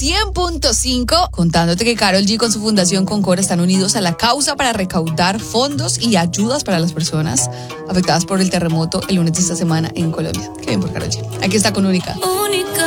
100.5, contándote que Karol G con su fundación Concord están unidos a la causa para recaudar fondos y ayudas para las personas afectadas por el terremoto el lunes de esta semana en Colombia. Qué bien por Karol G. Aquí está con Única.